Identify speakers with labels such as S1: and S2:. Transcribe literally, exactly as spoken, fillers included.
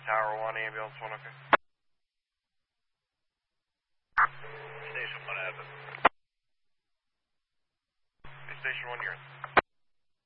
S1: Tower one, ambulance one, okay. Station one, Abbott. Hey, Station one, you're in.